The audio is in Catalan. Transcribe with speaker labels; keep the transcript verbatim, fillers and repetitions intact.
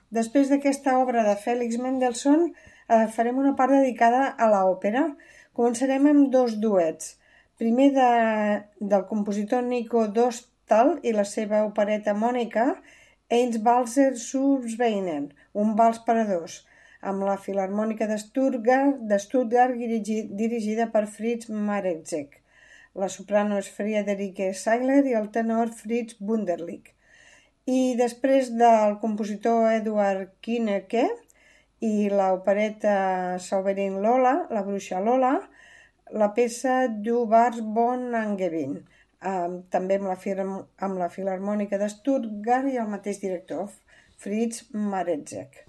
Speaker 1: Després d'aquesta obra de Félix Mendelssohn, eh, farem una part dedicada a l'òpera. Començarem amb dos duets. Primer de, del compositor Nico Dostal i la seva opereta Mònica, Eins Walzer zu Zweien, un vals per a dos, amb la Filharmònica de Stuttgart, de Stuttgart dirigi, dirigida per Fritz Maretzek. La soprano és Friederike Seiler i el tenor Fritz Wunderlich. I després del compositor Eduard Kinneke i l'opereta Zauberin Lola, la bruixa Lola, la peça Du warst von Angevin, eh, també amb la, amb la Filharmònica de Stuttgart i el mateix director, Fritz Maretzek.